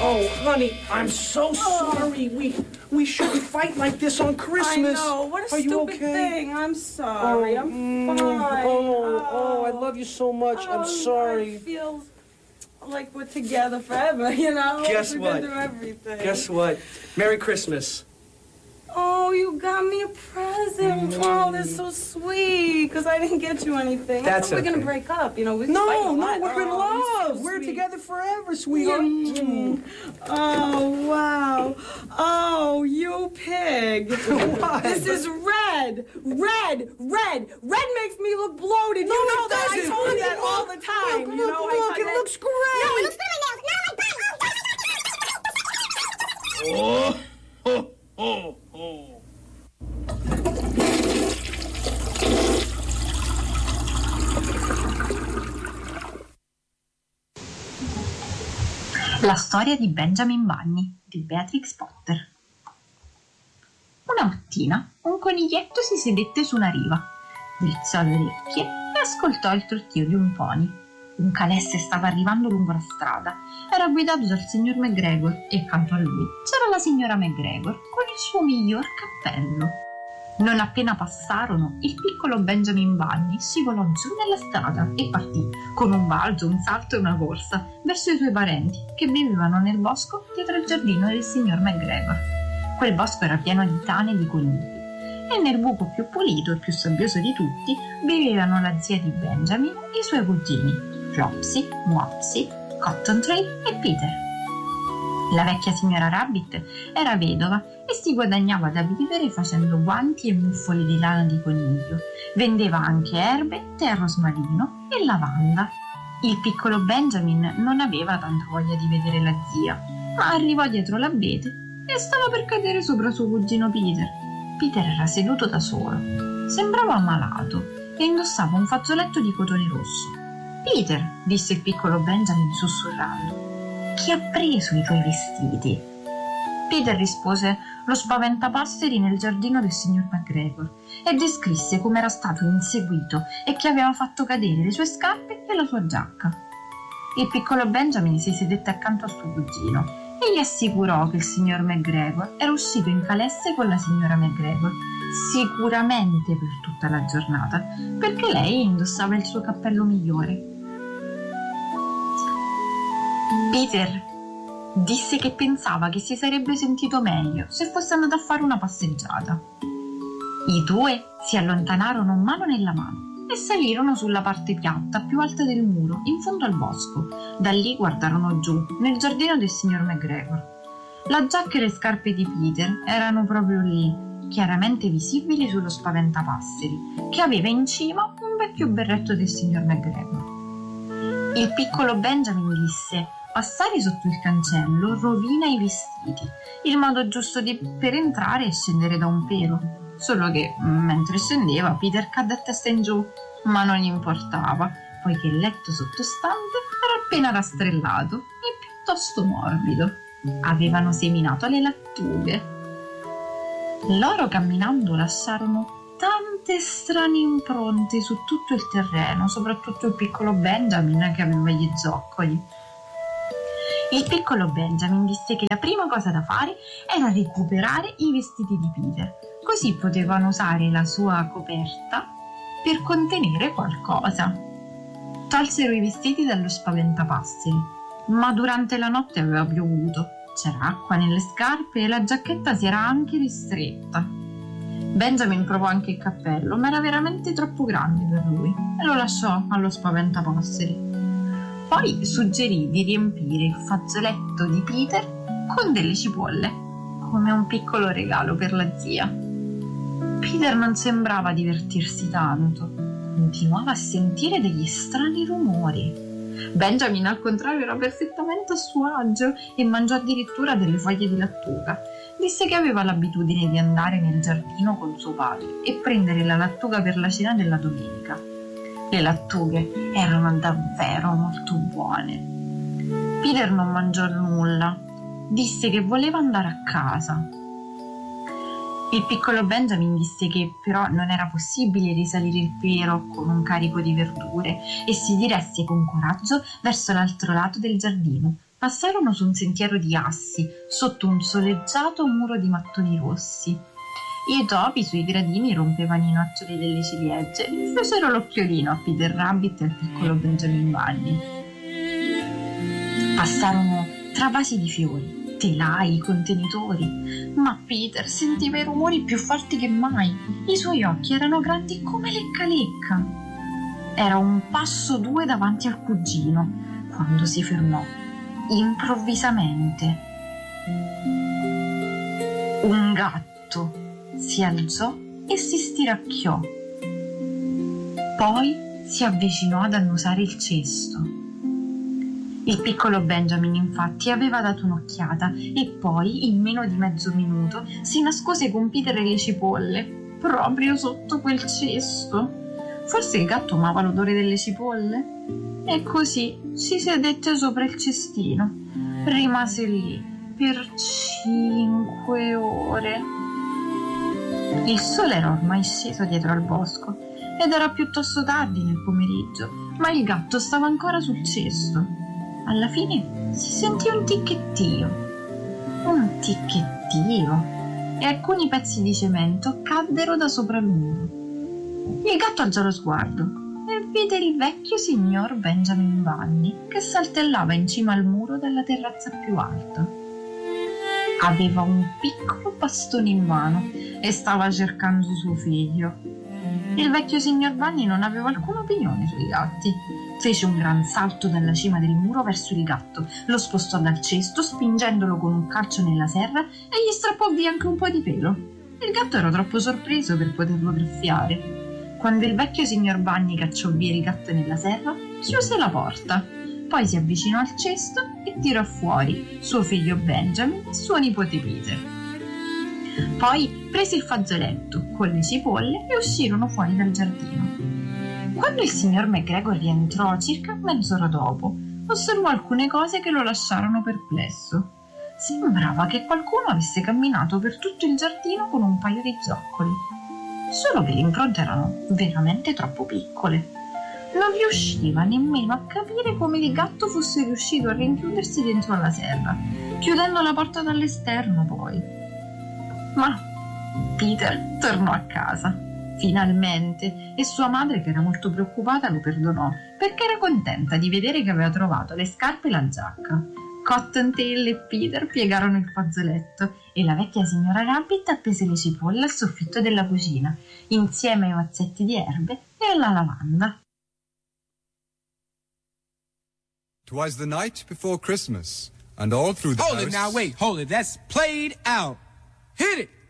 Oh, honey, I'm so sorry. We shouldn't fight like this on Christmas. I know. What a Are you stupid okay? thing. I'm sorry. I'm fine. Oh, I love you so much. I'm sorry. It feels like we're together forever, you know? Guess We're what? gonna do everything. Guess what? Merry Christmas. Oh, you got me a present. Oh, that's so sweet. Because I didn't get you anything. That's I thought okay. we're going to break up. You know, we're No, fighting we're in love. So we're sweet. together forever, sweetheart. Oh, wow. Oh, you pig. What? This is red. Red. Red makes me look bloated. No, you know it that. I doesn't. told you that Look, all the time. Look, you know, look, it looks great. No, it looks Oh, oh, oh, oh. La storia di Benjamin Bunny di Beatrix Potter. Una mattina un coniglietto si sedette su una riva, drizzò le orecchie e ascoltò il trottio di un pony. Un calesse stava arrivando lungo la strada. Era guidato dal signor McGregor e accanto a lui c'era la signora McGregor con il suo miglior cappello. Non appena passarono, il piccolo Benjamin Bunny scivolò giù nella strada e partì con un balzo, un salto e una corsa verso i suoi parenti che vivevano nel bosco dietro il giardino del signor McGregor. Quel bosco era pieno di tane e di conigli e nel buco più pulito e più sabbioso di tutti vivevano la zia di Benjamin e i suoi cugini Flopsy, Mopsy, Cottontail e Peter. La vecchia signora Rabbit era vedova e si guadagnava da vivere facendo guanti e muffoli di lana di coniglio. Vendeva anche erbe, tè rosmarino e lavanda. Il piccolo Benjamin non aveva tanta voglia di vedere la zia, ma arrivò dietro l'abete e stava per cadere sopra suo cugino Peter. Peter era seduto da solo. Sembrava ammalato e indossava un fazzoletto di cotone rosso. «Peter», disse il piccolo Benjamin sussurrando, «chi ha preso i tuoi vestiti?» Peter rispose lo spaventapasseri nel giardino del signor McGregor e descrisse come era stato inseguito e che aveva fatto cadere le sue scarpe e la sua giacca. Il piccolo Benjamin si sedette accanto al suo cugino e gli assicurò che il signor McGregor era uscito in calesse con la signora McGregor, sicuramente per tutta la giornata, perché lei indossava il suo cappello migliore. Peter disse che pensava che si sarebbe sentito meglio se fosse andato a fare una passeggiata. I due si allontanarono mano nella mano e salirono sulla parte piatta più alta del muro, in fondo al bosco. Da lì guardarono giù, nel giardino del signor McGregor. La giacca e le scarpe di Peter erano proprio lì, chiaramente visibili sullo spaventapasseri, che aveva in cima un vecchio berretto del signor McGregor. Il piccolo Benjamin disse: «Passare sotto il cancello rovina i vestiti. Il modo giusto per entrare è scendere da un pelo». Solo che, mentre scendeva, Peter cadde a testa in giù, ma non gli importava, poiché il letto sottostante era appena rastrellato e piuttosto morbido. Avevano seminato le lattughe. Loro camminando lasciarono tante strane impronte su tutto il terreno, soprattutto il piccolo Benjamin che aveva gli zoccoli. Il piccolo Benjamin disse che la prima cosa da fare era recuperare i vestiti di Peter, così potevano usare la sua coperta per contenere qualcosa. Tolsero i vestiti dallo spaventapasseri, ma durante la notte aveva piovuto, c'era acqua nelle scarpe e la giacchetta si era anche ristretta. Benjamin provò anche il cappello, ma era veramente troppo grande per lui e lo lasciò allo spaventapasseri. Poi suggerì di riempire il fazzoletto di Peter con delle cipolle, come un piccolo regalo per la zia. Peter non sembrava divertirsi tanto, continuava a sentire degli strani rumori. Benjamin, al contrario, era perfettamente a suo agio e mangiò addirittura delle foglie di lattuga. Disse che aveva l'abitudine di andare nel giardino con suo padre e prendere la lattuga per la cena della domenica. Le lattughe erano davvero molto buone. Peter non mangiò nulla. Disse che voleva andare a casa. Il piccolo Benjamin disse che però non era possibile risalire il pero con un carico di verdure e si diresse con coraggio verso l'altro lato del giardino, passarono su un sentiero di assi, sotto un soleggiato muro di mattoni rossi. I topi sui gradini rompevano i noccioli delle ciliegie e fecero l'occhiolino a Peter Rabbit e al piccolo Benjamin Bunny. Passarono tra vasi di fiori, telai, contenitori, ma Peter sentiva i rumori più forti che mai. I suoi occhi erano grandi come lecca-lecca. Era un passo due davanti al cugino quando si fermò, improvvisamente. Un gatto si alzò e si stiracchiò. Poi si avvicinò ad annusare il cesto. Il piccolo Benjamin, infatti, aveva dato un'occhiata e poi, in meno di mezzo minuto, si nascose con Peter e le cipolle, proprio sotto quel cesto. Forse il gatto amava l'odore delle cipolle? E così si sedette sopra il cestino. Rimase lì per 5 ore. Il sole era ormai sceso dietro al bosco ed era piuttosto tardi nel pomeriggio, ma il gatto stava ancora sul cesto. Alla fine si sentì un ticchettio, e alcuni pezzi di cemento caddero da sopra il muro. Il gatto alzò lo sguardo e vide il vecchio signor Benjamin Bunny che saltellava in cima al muro della terrazza più alta. Aveva un piccolo bastone in mano e stava cercando suo figlio. Il vecchio signor Bunny non aveva alcuna opinione sui gatti. Fece un gran salto dalla cima del muro verso il gatto, lo spostò dal cesto spingendolo con un calcio nella serra e gli strappò via anche un po' di pelo. Il gatto era troppo sorpreso per poterlo graffiare. Quando il vecchio signor Bunny cacciò via il gatto nella serra, chiuse la porta. Poi si avvicinò al cesto e tirò fuori suo figlio Benjamin e suo nipote Peter. Poi prese il fazzoletto con le cipolle e uscirono fuori dal giardino. Quando il signor McGregor rientrò circa mezz'ora dopo, osservò alcune cose che lo lasciarono perplesso. Sembrava che qualcuno avesse camminato per tutto il giardino con un paio di zoccoli, solo che le impronte erano veramente troppo piccole. Non riusciva nemmeno a capire come il gatto fosse riuscito a rinchiudersi dentro la serra, chiudendo la porta dall'esterno poi. Ma Peter tornò a casa, finalmente, e sua madre, che era molto preoccupata, lo perdonò, perché era contenta di vedere che aveva trovato le scarpe e la giacca. Cottontail e Peter piegarono il fazzoletto e la vecchia signora Rabbit appese le cipolle al soffitto della cucina, insieme ai mazzetti di erbe e alla lavanda. 'Twas the night before Christmas, and all through the house... Hold it now, wait, hold it. That's played out. Hit it!